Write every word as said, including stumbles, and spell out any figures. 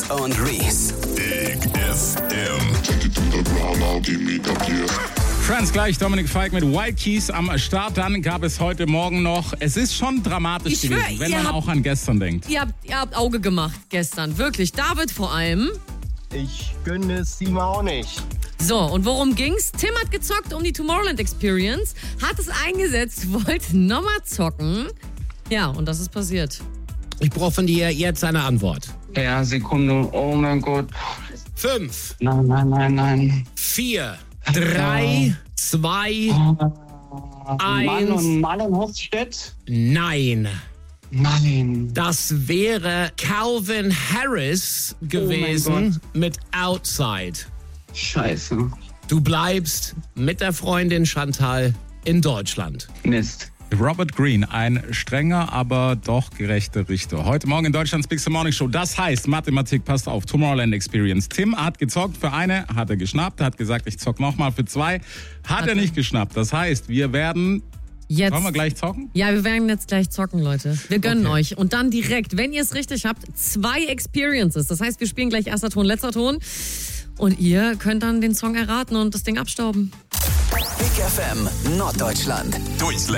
und Reese. Big F M. Friends gleich, Dominik Feig mit Wild Keys am Start. Dann gab es heute Morgen noch, es ist schon dramatisch Ich gewesen, schwör, wenn ihr man habt- auch an gestern denkt. Ihr habt, ihr habt Auge gemacht gestern, wirklich. David vor allem. Ich gönne es ihm auch nicht. So, und worum ging's? Tim hat gezockt um die Tomorrowland Experience, hat es eingesetzt, wollte nochmal zocken. Ja, und das ist passiert. Ich brauche von dir jetzt eine Antwort. Ja, Sekunde. Oh mein Gott. Fünf, Nein, nein, nein, nein. vier, drei, zwei, Mann eins. und Mann und Hofstedt? Nein. Nein. Das wäre Calvin Harris gewesen mit Outside. Scheiße. Du bleibst mit der Freundin Chantal in Deutschland. Mist. Robert Greene, ein strenger, aber doch gerechter Richter. Heute Morgen in Deutschlands Big Morning Show. Das heißt, Mathematik, passt auf, Tomorrowland Experience. Tim hat gezockt, für eine hat er geschnappt, hat gesagt, ich zock nochmal, für zwei hat, hat er nicht geschnappt. Das heißt, wir werden, Jetzt. wollen wir gleich zocken? Ja, wir werden jetzt gleich zocken, Leute. Wir gönnen Okay. euch. Und dann direkt, wenn ihr es richtig habt, zwei Experiences. Das heißt, wir spielen gleich erster Ton, letzter Ton. Und ihr könnt dann den Song erraten und das Ding abstauben. Big F M Norddeutschland. Durchs